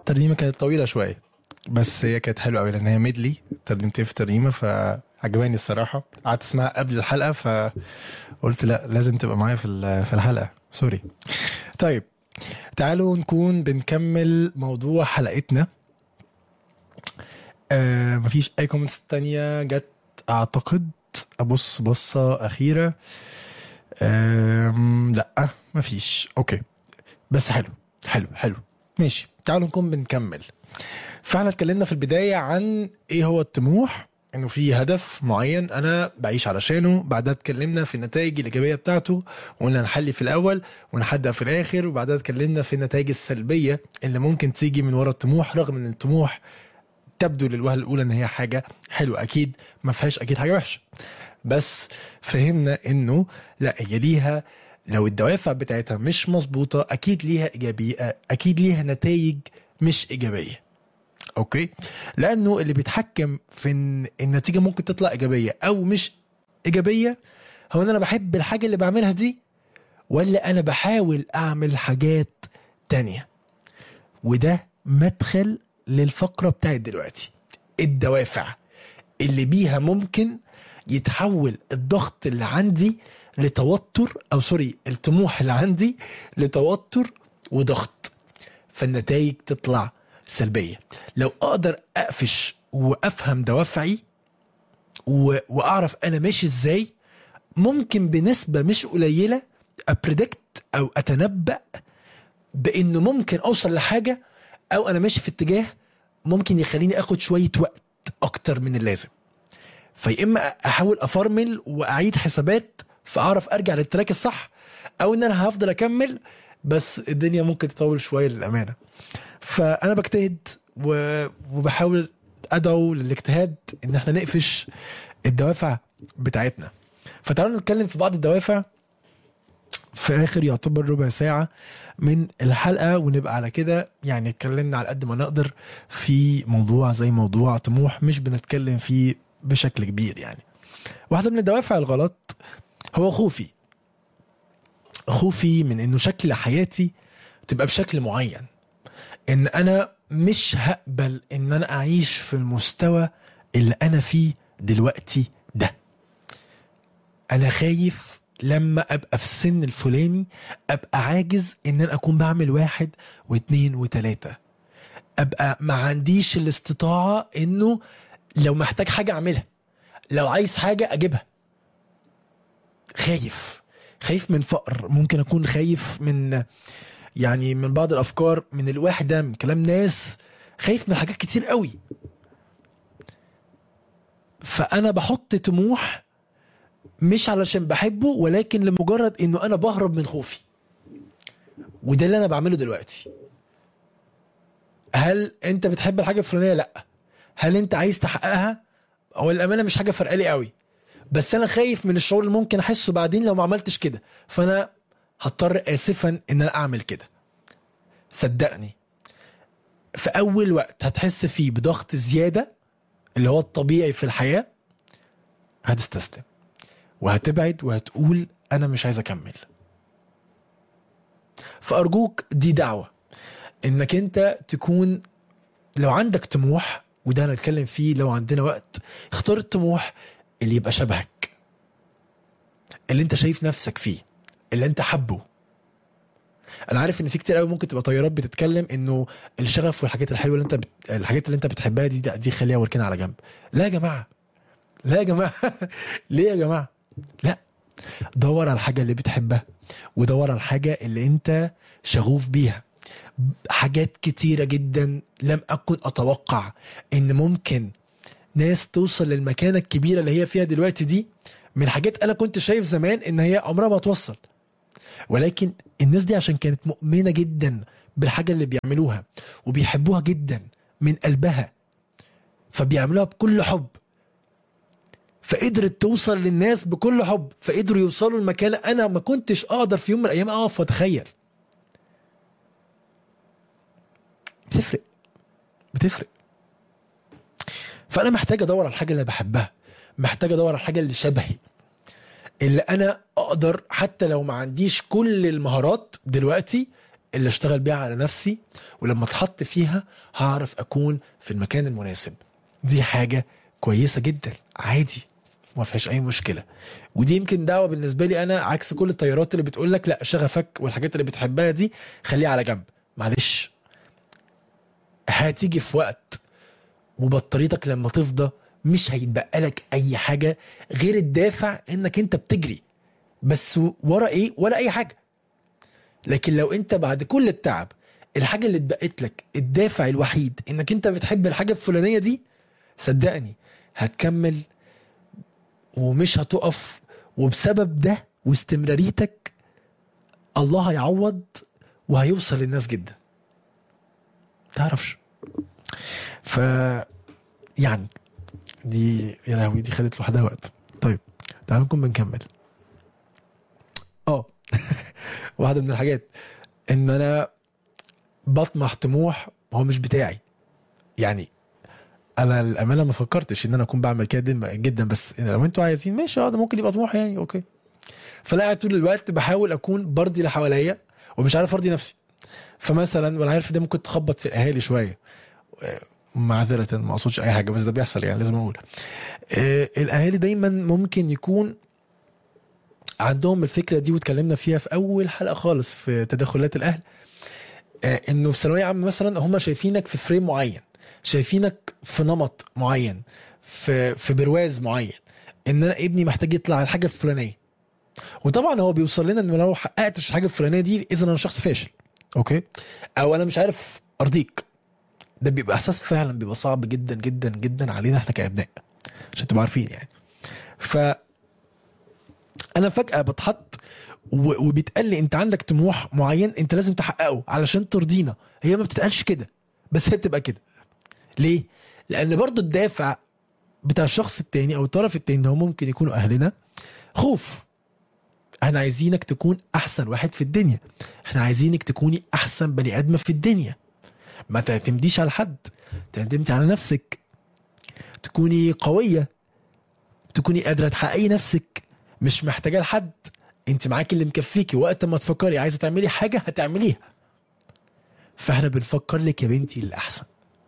الترنيمه كانت طويله شويه، بس هي كانت حلوه قوي لان هي ميدلي ترنيمتين في ترنيمه، فعجباني الصراحه. قعدت اسمعها قبل الحلقه فقلت لا لازم تبقى معايا في الحلقه. سوري. طيب تعالوا نكون بنكمل موضوع حلقتنا. مفيش اي كومنتس تانية جت اعتقد. ابص بصة اخيرة. لا مفيش. اوكي بس حلو حلو حلو. ماشي تعالوا نكون بنكمل. فاحنا اتكلمنا في البداية عن ايه هو الطموح، انه في هدف معين انا بعيش علشانه. بعدها اتكلمنا في النتائج الايجابية بتاعته وقلنا نحلي في الاول ونحدد في الاخر. وبعدها اتكلمنا في النتائج السلبية اللي ممكن تيجي من ورا الطموح، رغم ان الطموح تبدو للوهلة الاولى ان هي حاجة حلوة، اكيد ما فيهاش اكيد حاجة وحشة، بس فهمنا انه لا، هي ليها لو الدوافع بتاعتها مش مظبوطة اكيد ليها ايجابية، اكيد ليها نتائج مش ايجابية. اوكي، لانه اللي بيتحكم في ان النتيجة ممكن تطلع ايجابية او مش ايجابية هو ان انا بحب الحاجة اللي بعملها دي ولا انا بحاول اعمل حاجات تانية. وده مدخل للفقرة بتاعت دلوقتي، الدوافع اللي بيها ممكن يتحول الضغط اللي عندي لتوتر، او سوري الطموح اللي عندي لتوتر وضغط، فالنتائج تطلع سلبية. لو اقدر اقفش وافهم دوافعي واعرف انا ماشي ازاي، ممكن بنسبة مش قليلة ابريدكت او اتنبأ بانه ممكن اوصل لحاجة، او انا ماشي في اتجاه ممكن يخليني اخد شوية وقت اكتر من اللازم. فيا اما احاول افرمل واعيد حسابات فاعرف ارجع للتراك الصح، او ان انا هفضل اكمل بس الدنيا ممكن تطول شويه للامانه. فانا بجتهد وبحاول ادعو للاجتهاد ان احنا نقفش الدوافع بتاعتنا. فتعالوا نتكلم في بعض الدوافع في اخر يعتبر ربع ساعه من الحلقه، ونبقى على كده يعني اتكلمنا على قد ما نقدر في موضوع زي موضوع طموح مش بنتكلم فيه بشكل كبير. يعني واحدة من الدوافع الغلط هو خوفي من انه شكل حياتي تبقى بشكل معين، ان انا مش هقبل ان انا اعيش في المستوى اللي انا فيه دلوقتي ده. انا خايف لما ابقى في السن الفلاني ابقى عاجز ان انا اكون بعمل 1 و2 و3، ابقى ما عنديش الاستطاعة انه لو محتاج حاجة اعملها، لو عايز حاجة اجيبها. خايف من فقر، ممكن اكون خايف من يعني من بعض الافكار، من الوحدة، من كلام ناس، خايف من حاجات كتير قوي. فانا بحط طموح مش علشان بحبه، ولكن لمجرد انه انا بهرب من خوفي. وده اللي انا بعمله دلوقتي. هل انت بتحب الحاجة الفلانية؟ لا. هل انت عايز تحققها؟ او الامانة مش حاجة فرقالي قوي، بس انا خايف من الشعور اللي ممكن احسه بعدين لو ما عملتش كده، فانا هضطر اسفا ان انا اعمل كده. صدقني في اول وقت هتحس فيه بضغط زيادة اللي هو الطبيعي في الحياة، هتستسلم وهتبعد وهتقول انا مش عايز اكمل. فارجوك دي دعوة انك انت تكون لو عندك طموح، وده هنتكلم فيه لو عندنا وقت، اختار الطموح اللي يبقى شبهك، اللي انت شايف نفسك فيه، اللي انت حبه. انا عارف ان في كتير قوي ممكن تبقى طيارات بتتكلم انه الشغف والحاجات الحلوه اللي انت الحاجات اللي انت بتحبها دي خليها وركنها على جنب. لا يا جماعه، لا يا جماعه ليه يا جماعه؟ لا، دور على الحاجه اللي بتحبها، ودور على الحاجه اللي انت شغوف بيها. حاجات كتيره جدا لم اكن اتوقع ان ممكن ناس توصل للمكانه الكبيره اللي هي فيها دلوقتي دي من حاجات انا كنت شايف زمان ان هي عمرها ما توصل. ولكن الناس دي عشان كانت مؤمنة جدا بالحاجة اللي بيعملوها وبيحبوها جدا من قلبها، فبيعملوها بكل حب، فقدرت توصل للناس بكل حب، فقدروا يوصلوا لمكانة انا ما كنتش اقدر في يوم من الايام اقف واتخيل. بتفرق. فانا محتاج ادور على الحاجة اللي بحبها، محتاج ادور على الحاجة اللي شبهي، اللي انا اقدر حتى لو ما عنديش كل المهارات دلوقتي اللي اشتغل بيها على نفسي، ولما اتحط فيها هعرف اكون في المكان المناسب. دي حاجة كويسة جدا، عادي، ما فيهاش اي مشكلة. ودي يمكن دعوة بالنسبة لي انا عكس كل التيارات اللي بتقولك لا، شغفك والحاجات اللي بتحبها دي خليها على جنب. معلش، هتيجي في وقت وبطاريتك لما تفضى مش هيتبقى لك اي حاجة غير الدافع انك انت بتجري بس ورا ايه ولا اي حاجة. لكن لو انت بعد كل التعب الحاجة اللي اتبقت لك الدافع الوحيد انك انت بتحب الحاجة الفلانية دي، صدقني هتكمل ومش هتقف. وبسبب ده واستمراريتك الله هيعوض وهيوصل للناس جدا، تعرفش. ف يعني دي يا لهوي دي خدت لوحدها وقت. طيب تعالوا نكون بنكمل. اه واحدة من الحاجات ان انا بطمح طموح هو مش بتاعي. يعني انا الامانه ما فكرتش ان انا اكون بعمل كده جدا، بس لو انتوا عايزين ماشي، ده ممكن يبقى طموح يعني، اوكي. فلا قاعد طول الوقت بحاول اكون برضي اللي حواليا ومش عارف ارضي نفسي. فمثلا وانا عارف ده ممكن تخبط في الاهالي شويه، معذره ما اقصدش اي حاجه، بس ده بيحصل يعني لازم اقول. الاهالي دايما ممكن يكون عندهم الفكره دي، واتكلمنا فيها في اول حلقه خالص في تدخلات الاهل. انه في ثانويه عامه مثلا هم شايفينك في فريم معين، شايفينك في نمط معين، في برواز معين، ان انا ابني محتاج يطلع على الحاجه الفلانيه. وطبعا هو بيوصل لنا انه لو حققتش الحاجه الفلانيه دي اذا انا شخص فاشل، اوكي، او انا مش عارف ارضيك. ده بيبقى احساس فعلا بيبقى صعب جدا جدا جدا علينا احنا كابناء، عشان تبقوا عارفين يعني. فانا فجاه بتحط وبيتقال لي انت عندك طموح معين انت لازم تحققه علشان ترضينا. هي ما بتتقالش كده، بس هي بتبقى كده. ليه؟ لان برضو الدافع بتاع الشخص التاني او الطرف التاني ده هو ممكن يكونوا اهلنا خوف. احنا عايزينك تكون احسن واحد في الدنيا، احنا عايزينك تكوني احسن بني ادمه في الدنيا، ما تعتمديش على حد، تعتمدي على نفسك، تكوني قويه، تكوني قادره تحققي نفسك، مش محتاجه لحد. انت معاكي اللي مكفيكي، وقت ما تفكري عايزه تعملي حاجه هتعمليها. فاحنا بنفكر لك يا بنتي الاحسن.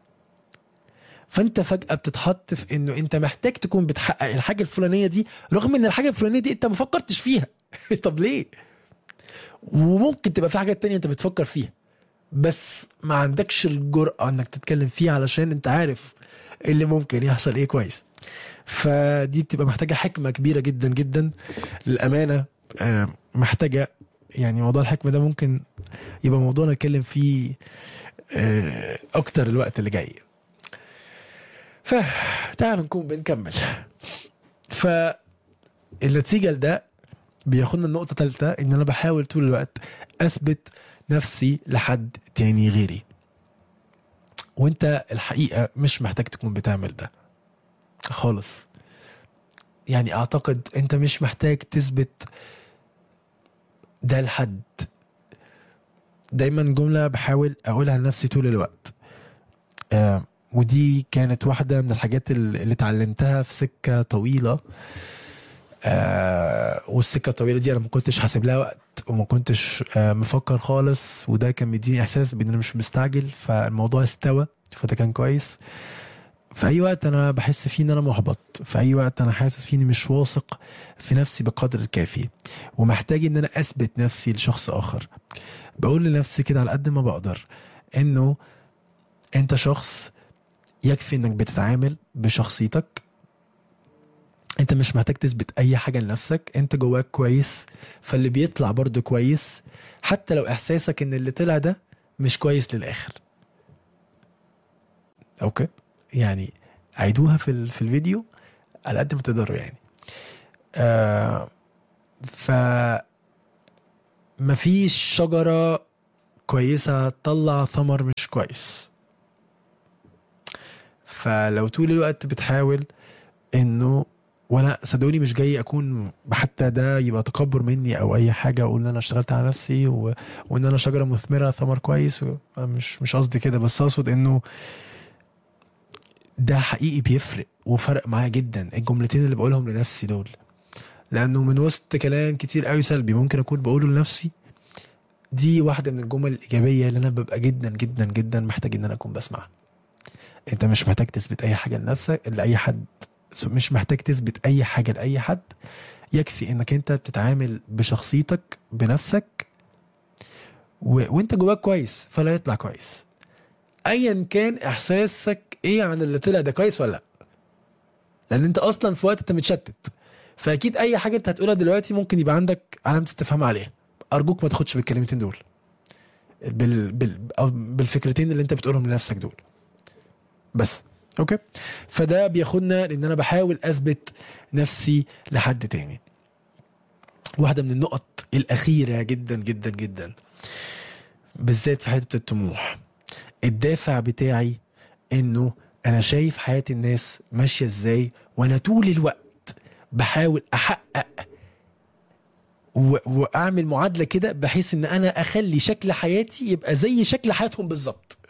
فانت فجأة بتتحط في انه انت محتاج تكون بتحقق الحاجة الفلانية دي رغم ان الحاجة الفلانية دي انت ما فكرتش فيها. طب ليه؟ وممكن تبقى في حاجات تانية انت بتفكر فيها بس ما عندكش الجرأة انك تتكلم فيها علشان انت عارف اللي ممكن يحصل ايه كويس. فدي بتبقى محتاجة حكمة كبيرة جدا جدا للأمانة. محتاجة يعني موضوع الحكمة ده ممكن يبقى موضوع نتكلم فيه اكتر الوقت اللي جاي. فتعالوا نكون بنكمل. فالنتيجة لده بياخدنا النقطة تالتة، ان انا بحاول طول الوقت اثبت نفسي لحد تاني غيري. وانت الحقيقة مش محتاج تكون بتعمل ده خالص. يعني اعتقد انت مش محتاج تثبت ده لحد. دايما جملة بحاول اقولها لنفسي طول الوقت، ودي كانت واحدة من الحاجات اللي اتعلمتها في سكة طويلة. والسكة الطويلة دي انا ما كنتش حاسب لها وقت وما كنتش مفكر خالص، وده كان مديني احساس بان انا مش مستعجل، فالموضوع استوى، فده كان كويس. في اي وقت انا بحس فيه ان انا محبط، في اي وقت انا حاسس فيه اني مش واثق في نفسي بقدر الكافي ومحتاج ان انا اثبت نفسي لشخص اخر، بقول لنفسي كده على قد ما بقدر انه انت شخص يكفي انك بتتعامل بشخصيتك، انت مش محتاج تثبت اي حاجة لنفسك، انت جواك كويس، فاللي بيطلع برضو كويس حتى لو احساسك ان اللي طلع ده مش كويس للاخر. اوكي، يعني عيدوها في الفيديو على قد ما تقدروا يعني. ف مفيش شجرة كويسة تطلع ثمر مش كويس. فلو طول الوقت بتحاول انه، وانا صدقوني مش جاي اكون حتى ده يبقى تكبر مني او اي حاجه اقول ان انا اشتغلت على نفسي وان انا شجره مثمره ثمر كويس مش قصدي كده، بس اقصد انه ده حقيقي بيفرق وفرق معايا جدا الجملتين اللي بقولهم لنفسي دول. لانه من وسط كلام كتير قوي سلبي ممكن اكون بقوله لنفسي، دي واحدة من الجمل الإيجابية اللي أنا ببقى جدا جدا جدا محتاج إن أنا أكون بسمعها. أنت مش محتاج تثبت أي حاجة لنفسك لأي حد، مش محتاج تثبت أي حاجة لأي حد. يكفي إنك أنت بتتعامل بشخصيتك بنفسك وأنت جواك كويس، فلا يطلع كويس. أيا كان إحساسك إيه عن اللي طلع ده، كويس ولا لأ، لأن أنت أصلا في وقت أنت متشتت، فأكيد أي حاجة أنت هتقولها دلوقتي ممكن يبقى عندك علامة استفهام عليها. أرجوك ما تاخدش بالكلمتين دول، أو بالفكرتين اللي انت بتقولهم لنفسك دول بس. اوكي، فده بياخدنا لان انا بحاول اثبت نفسي لحد تاني. واحدة من النقط الاخيرة جدا جدا جدا بالذات في حتة الطموح، الدافع بتاعي انه انا شايف حياة الناس ماشية ازاي، وانا طول الوقت بحاول احقق واعمل معادلة كده بحيث ان انا اخلي شكل حياتي يبقى زي شكل حياتهم بالظبط.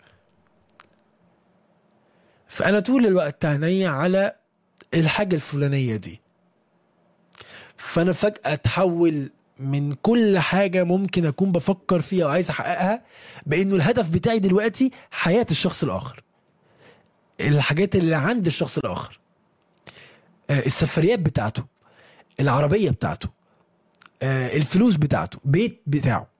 فانا طول الوقت عينيا على الحاجة الفلانية دي، فانا فجأة اتحول من كل حاجة ممكن اكون بفكر فيها وعايز احققها بانه الهدف بتاعي دلوقتي حياة الشخص الاخر، الحاجات اللي عند الشخص الاخر، السفريات بتاعته، العربية بتاعته، الفلوس بتاعته، بيت بتاعه.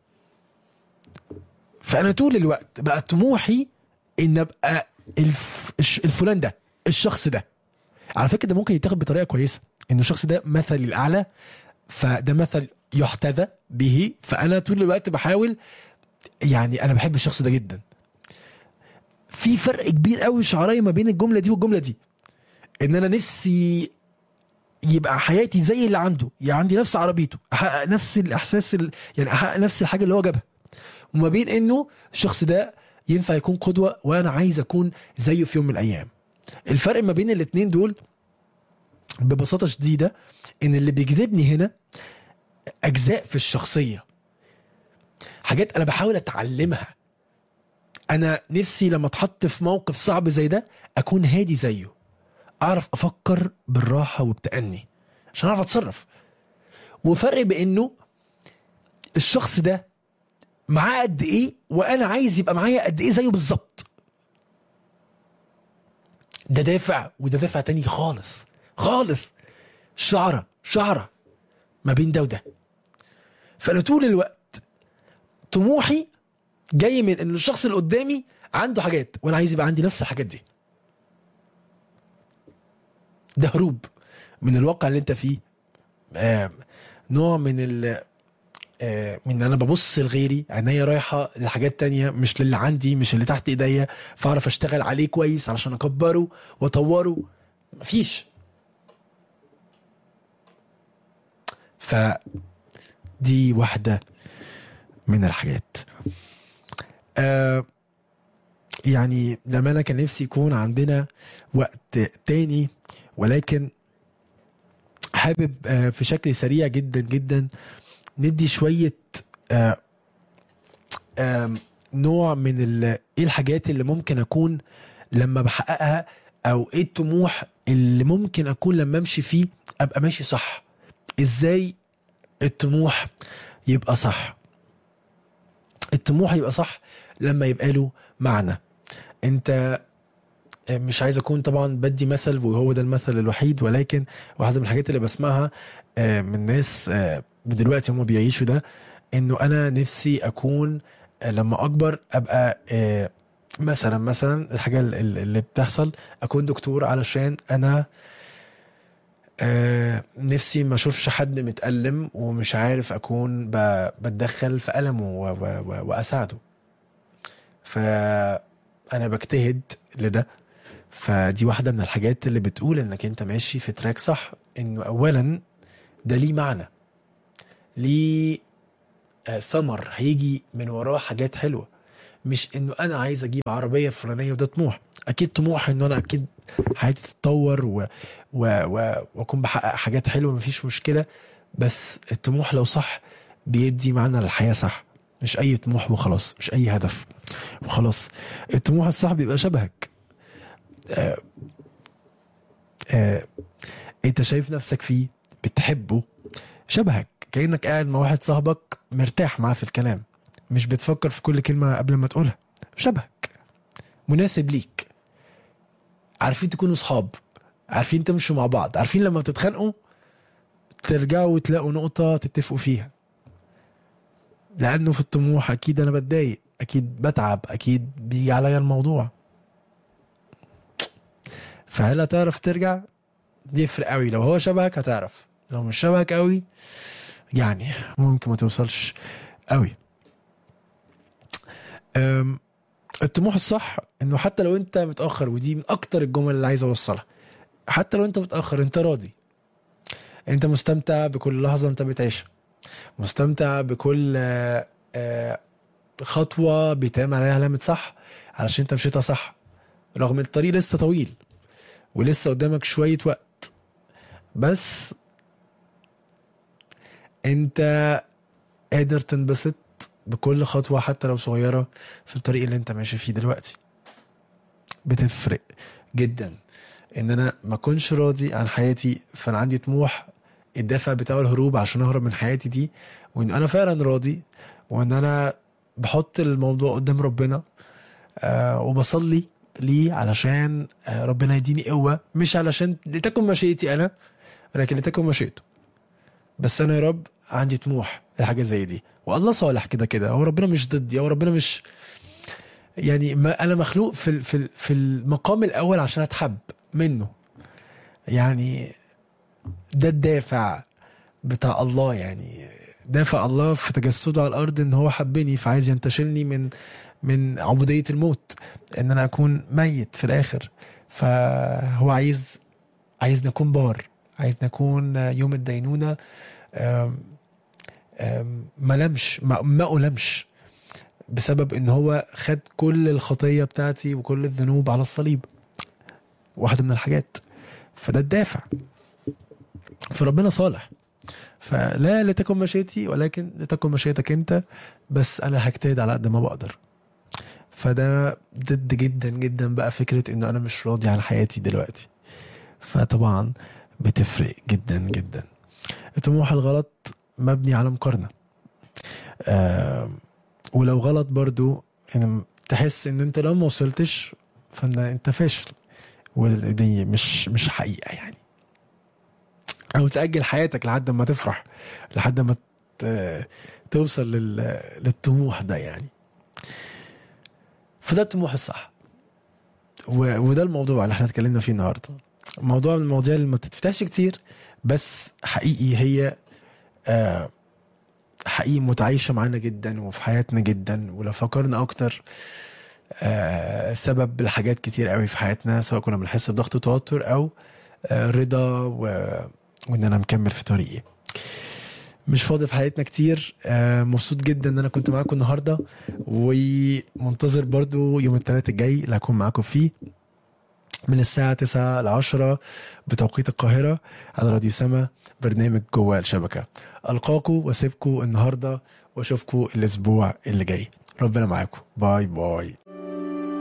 فانا طول الوقت بقى طموحي ان ابقى الفلان ده، الشخص ده. على فكرة ده ممكن يتاخد بطريقة كويسة، انه الشخص ده مثلي الاعلى، فده مثل يحتذى به، فانا طول الوقت بحاول، يعني انا بحب الشخص ده جدا. في فرق كبير قوي شعراي ما بين الجمله دي والجمله دي، ان انا نفسي يبقى حياتي زي اللي عنده، يعني عندي نفس عربيته، احقق نفس الاحساس يعني احقق نفس الحاجه اللي هو جابها، وما بين انه الشخص ده ينفع يكون قدوه وانا عايز اكون زيه في يوم من الايام. الفرق ما بين الاتنين دول ببساطه شديده ان اللي بيجذبني هنا اجزاء في الشخصيه، حاجات انا بحاول اتعلمها. انا نفسي لما اتحط في موقف صعب زي ده اكون هادي زيه، اعرف افكر بالراحه وبتأني عشان اعرف اتصرف. وفرق بانه الشخص ده معاه قد ايه وانا عايز يبقى معايا قد ايه زيه بالظبط. ده دافع وده دافع تاني خالص خالص، شعره ما بين ده وده. فانا طول الوقت طموحي جاي من ان الشخص اللي قدامي عنده حاجات وانا عايز يبقى عندي نفس الحاجات دي. ده هروب من الواقع اللي انت فيه، آه نوع من من ان انا ببص لغيري، عينيا رايحه لحاجات تانية مش للي عندي، مش اللي تحت ايديا، فاعرف اشتغل عليه كويس علشان اكبره واطوره. مفيش. فدي واحده من الحاجات. آه يعني لما انا كان نفسي يكون عندنا وقت تاني، ولكن حابب في شكل سريع جدا جدا ندي شويه آه نوع من ايه الحاجات اللي ممكن اكون لما بحققها، او ايه الطموح اللي ممكن اكون لما امشي فيه ابقى ماشي صح. ازاي الطموح يبقى صح؟ الطموح يبقى صح لما يبقى له معنى. انت مش عايز اكون طبعا بدي مثل وهو ده المثل الوحيد، ولكن واحدة من الحاجات اللي بسمعها من ناس دلوقتي هم بيعيشوا ده، انه انا نفسي اكون لما اكبر ابقى مثلا الحاجة اللي بتحصل اكون دكتور، علشان انا نفسي ما اشوفش حد متألم ومش عارف اكون بتدخل في ألمه واساعده. فانا بجتهد لده. فدي واحدة من الحاجات اللي بتقول انك انت ماشي في تراك صح، انه اولا ده ليه معنى، ليه ثمر هيجي من وراه حاجات حلوة. مش انه انا عايز اجيب عربية فلانية وده طموح. اكيد طموح انه انا اكيد حياتي تتطور واكون بحقق حاجات حلوة، مفيش مشكلة. بس الطموح لو صح بيدي معنى للحياة صح، مش اي طموح وخلاص، مش اي هدف وخلاص. الطموح الصح بيبقى شبهك، آه آه انت شايف نفسك فيه، بتحبه، شبهك، كأنك قاعد مع واحد صاحبك مرتاح معاه في الكلام، مش بتفكر في كل كلمة قبل ما تقولها، شبهك، مناسب ليك، عارفين تكونوا صحاب، عارفين تمشوا مع بعض، عارفين لما تتخانقوا ترجعوا وتلاقوا نقطة تتفقوا فيها. لأنه في الطموح أكيد أنا بتضايق، أكيد بتعب، أكيد بيجي عليا الموضوع. فهل هتعرف ترجع؟ دي يفرق قوي. لو هو شبهك هتعرف، لو مش شبهك قوي يعني ممكن ما توصلش قوي. الطموح الصح انه حتى لو انت متأخر، ودي من اكتر الجمل اللي عايز اوصلها، حتى لو انت متأخر انت راضي، انت مستمتع بكل لحظة انت بتعيشها، مستمتع بكل خطوة بيتعمل عليها علامة صح علشان انت مشيتها صح، رغم الطريق لسه طويل ولسه قدامك شوية وقت، بس انت قادر تنبسط بكل خطوة حتى لو صغيرة في الطريق اللي انت ماشي فيه دلوقتي. بتفرق جدا ان انا ما كنش راضي عن حياتي فانا عندي طموح، الدافع بتاعه الهروب عشان اهرب من حياتي دي، وان انا فعلا راضي، وان انا بحط الموضوع قدام ربنا وبصلي ليه علشان ربنا يديني قوة، مش علشان لتكن مشيئتي انا ولكن لتكن مشيئته. بس انا يا رب عندي طموح لحاجة زي دي، والله صالح كده كده، هو ربنا مش ضدي، هو ربنا مش يعني ما انا مخلوق في المقام الاول عشان اتحب منه. يعني ده الدافع بتاع الله، يعني دافع الله في تجسده على الارض ان هو حبني فعايز ينتشلني من عبودية الموت، ان انا اكون ميت في الاخر. فهو عايز نكون بار، عايز نكون يوم الدينونة ما لمش ما ألمش بسبب ان هو خد كل الخطية بتاعتي وكل الذنوب على الصليب، واحدة من الحاجات. فده الدافع. فربنا صالح، فلا لتكن مشيتي ولكن لتكن مشيتك انت، بس انا هجتهد على قد ما بقدر. فده ضد جدا جدا بقى فكرة انه انا مش راضي عن حياتي دلوقتي. فطبعا بتفرق جدا جدا. الطموح الغلط مبني على مقارنة، ولو غلط برضو يعني تحس ان انت لو ما وصلتش فانت فاشل، ودي مش حقيقة يعني. او تأجل حياتك لحد ما تفرح، لحد ما توصل للطموح ده يعني. فده الطموح الصح، وده الموضوع اللي احنا اتكلمنا فيه النهارده. موضوع من المواضيع اللي ما بتتفتحش كتير، بس حقيقي هي حقيقي متعايشة معانا جدا وفي حياتنا جدا. ولو فكرنا اكتر سبب الحاجات كتير قوي في حياتنا، سواء كنا بنحس بضغط وتوتر او رضا وان انا مكمل في طريقي. مش فاضي في حياتنا كتير. مبسوط جدا ان انا كنت معاكم النهارده، ومنتظر برضو يوم الثلاث الجاي اللي هكون معاكم فيه من الساعة 9 ل 10 بتوقيت القاهرة على راديو سما، برنامج جوه الشبكة. ألقاكم واسيبكم النهاردة واشوفكم الأسبوع اللي جاي. ربنا معاكم. باي باي.